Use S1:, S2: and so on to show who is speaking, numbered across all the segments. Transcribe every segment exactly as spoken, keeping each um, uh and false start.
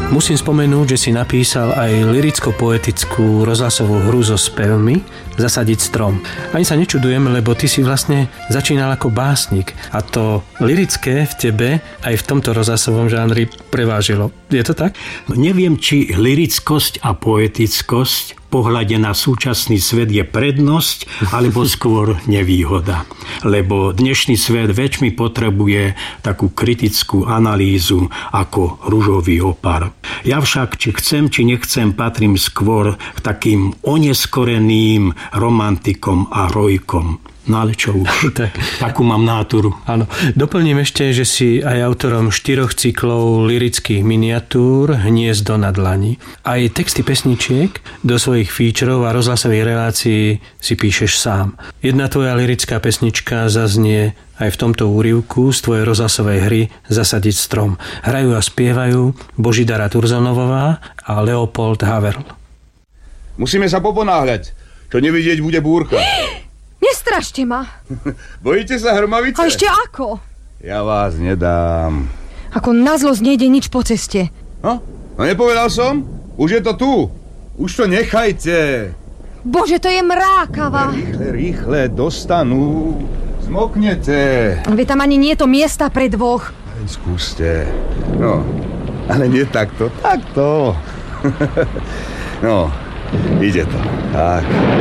S1: Musím spomenúť, že si napísal aj lyricko-poetickú rozhlasovú hru so spevmi Zasadiť strom. Ani sa nečudujem, lebo ty si vlastne začínal ako básnik a to lyrické v tebe aj v tomto rozhlasovom žánri prevážilo. Je to tak?
S2: Neviem, či lyrickosť a poetickosť pohľade na súčasný svet je prednosť, alebo skôr nevýhoda. Lebo dnešný svet väčšmi potrebuje takú kritickú analýzu ako ružový opar. Ja však, či chcem, či nechcem, patrím skôr k takým oneskoreným romantikom a rojkom. No ale čo už, tak. Takú mám náturu.
S1: Áno. Doplním ešte, že si aj autorom štyroch cyklov lyrických miniatúr Hniezdo na dlani. Aj texty pesničiek do svojich featurov a rozhlasových relácií si píšeš sám. Jedna tvoja lyrická pesnička zaznie aj v tomto úryvku z tvojej rozhlasovej hry Zasadiť strom. Hrajú a spievajú Božidara Turzonovová a Leopold Haverl.
S3: Musíme sa poponáhľať. Čo nevidieť, bude búrka.
S4: Nestrašte ma.
S3: Bojíte sa hrmavice?
S4: A ešte ako?
S3: Ja vás nedám.
S4: Ako na zlosť nejde nič po ceste.
S3: No, no nepovedal som? Už je to tu. Už to nechajte.
S4: Bože, to je mrákava.
S3: Rýchle, rýchle, dostanú. Zmoknete.
S4: Veď tam ani nie je to miesta pre dvoch.
S3: Len skúste. No, ale nie takto. Takto. No, ide to. Tak.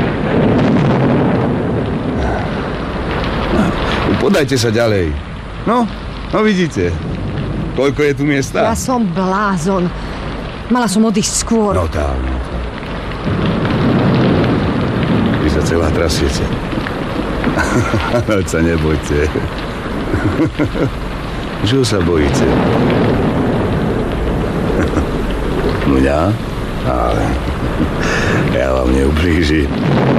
S3: Podajte sa ďalej. No, no vidíte. Koľko je tu miesta?
S4: Ja som blázon. Mala som odísť skôr.
S3: No tak, no tak. Vy sa celá trasiete. Ale sa nebojte. Čo sa bojíte? Mňa? Ale ja vám neublížim.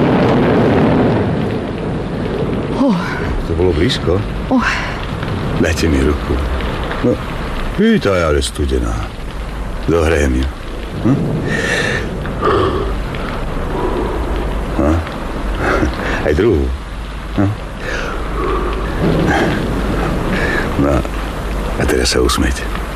S4: Oh.
S3: To bolo blízko.
S4: Oh.
S3: Dajte mi ruku. No, to je ale studená. Dohrejem ju. Hm? Hm? Aj druhú. Hm? No, a teraz sa usmejte.